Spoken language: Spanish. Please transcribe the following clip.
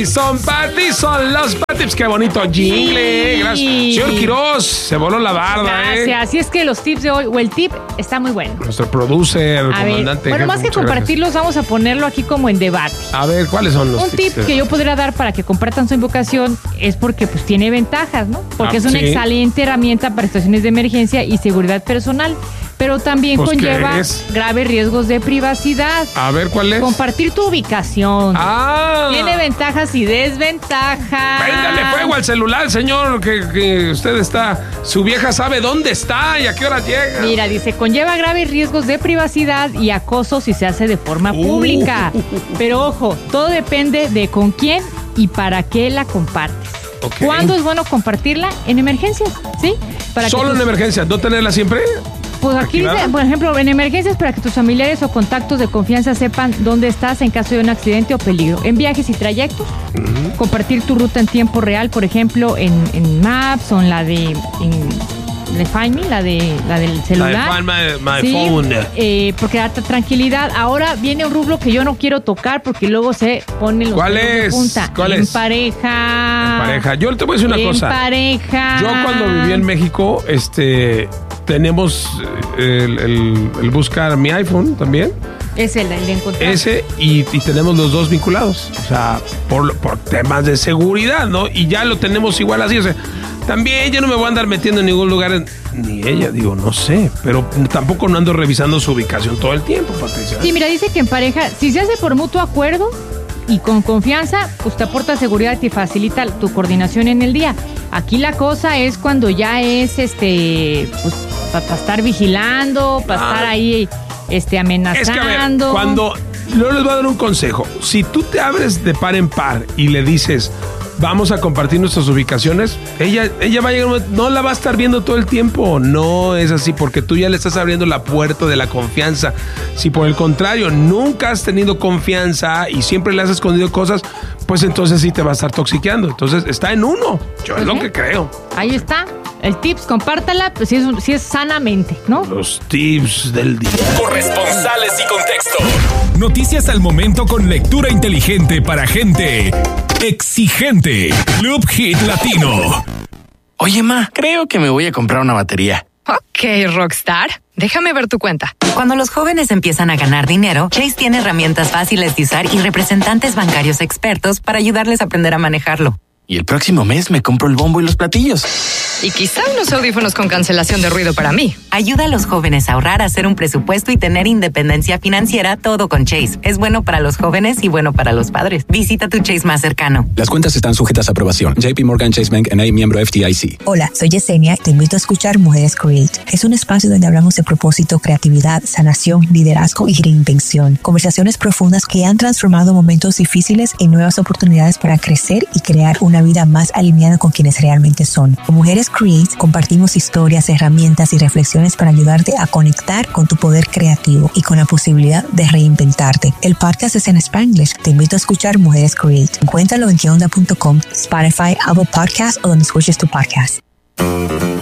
ti, son los patips. Qué bonito jingle. Gracias. Señor Quiroz, se voló la barda. Gracias. Así es que los tips de hoy, o el tip, está muy bueno. Nuestro producer, comandante. Bueno, más que compartirlos, vamos a ponerlo aquí como en debate. A ver, ¿cuáles son los tips? Un tip que yo podría dar para que compartan su invocación es porque pues tiene ventajas, ¿no? Porque es una excelente herramienta para situaciones de emergencia y seguridad personal. Pero también conlleva graves riesgos de privacidad. A ver, ¿cuál es? Compartir tu ubicación. Tiene ventajas y desventajas. Véngale fuego al celular, señor, que usted está... Su vieja sabe dónde está y a qué hora llega. Mira, dice, conlleva graves riesgos de privacidad y acoso si se hace de forma pública. Pero ojo, todo depende de con quién y para qué la compartes. ¿Cuándo es bueno compartirla? En emergencias, ¿sí? ¿Solo en emergencias? ¿No tenerla siempre? Pues aquí dice, por ejemplo, en emergencias para que tus familiares o contactos de confianza sepan dónde estás en caso de un accidente o peligro. En viajes y trayectos, compartir tu ruta en tiempo real, por ejemplo, en Maps o en la de Find Me, la del celular. La de Find My Phone. Porque da tranquilidad. Ahora viene un rubro que yo no quiero tocar porque luego se ponen los ¿Cuál de es? punta. ¿Cuál en es? Pareja. En pareja. Yo te voy a decir una cosa. En pareja. Yo cuando viví en México, tenemos el buscar mi iPhone también. Es el de encontrar. Ese y tenemos los dos vinculados. O sea, por temas de seguridad, ¿no? Y ya lo tenemos igual así. O sea, también yo no me voy a andar metiendo en ningún lugar, ni ella, digo, no sé. Pero tampoco no ando revisando su ubicación todo el tiempo, Patricia. Sí, mira, dice que en pareja, si se hace por mutuo acuerdo y con confianza, pues te aporta seguridad y te facilita tu coordinación en el día. Aquí la cosa es cuando ya es, pues, para estar vigilando, para estar ahí, amenazando. Es que, a ver, cuando... Yo les voy a dar un consejo. Si tú te abres de par en par y le dices... Vamos a compartir nuestras ubicaciones. Ella va a llegar, no la va a estar viendo todo el tiempo. No es así, porque tú ya le estás abriendo la puerta de la confianza. Si por el contrario nunca has tenido confianza y siempre le has escondido cosas, pues entonces sí te va a estar toxiqueando. Entonces está en uno. Yo es lo que creo. Ahí está. El tips, compártala, pues si es sanamente, ¿no? Los tips del día. Corresponsales y contexto. Noticias al momento con lectura inteligente para gente exigente. Club Hit Latino. Oye, ma, creo que me voy a comprar una batería. Ok, Rockstar. Déjame ver tu cuenta. Cuando los jóvenes empiezan a ganar dinero, Chase tiene herramientas fáciles de usar y representantes bancarios expertos para ayudarles a aprender a manejarlo. Y el próximo mes me compro el bombo y los platillos. Y quizá unos audífonos con cancelación de ruido para mí. Ayuda a los jóvenes a ahorrar, a hacer un presupuesto y tener independencia financiera, todo con Chase. Es bueno para los jóvenes y bueno para los padres. Visita tu Chase más cercano. Las cuentas están sujetas a aprobación. JP Morgan Chase Bank N.A., miembro FDIC. Hola, soy Yesenia y te invito a escuchar Mujeres Create. Es un espacio donde hablamos de propósito, creatividad, sanación, liderazgo y reinvención. Conversaciones profundas que han transformado momentos difíciles en nuevas oportunidades para crecer y crear una vida más alineada con quienes realmente son. Con Mujeres Create compartimos historias, herramientas y reflexiones para ayudarte a conectar con tu poder creativo y con la posibilidad de reinventarte. El podcast es en Spanglish. Te invito a escuchar Mujeres Create. Encuéntralo en queonda.com, Spotify, Apple Podcasts o donde escuches tu podcast.